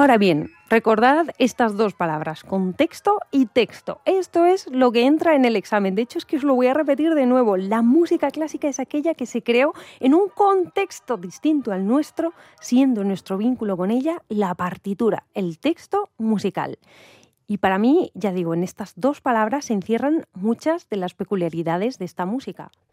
Ahora bien, recordad estas dos palabras, contexto y texto. Esto es lo que entra en el examen. De hecho, es que os lo voy a repetir de nuevo. La música clásica es aquella que se creó en un contexto distinto al nuestro, siendo nuestro vínculo con ella la partitura, el texto musical. Y para mí, ya digo, en estas dos palabras se encierran muchas de las peculiaridades de esta música.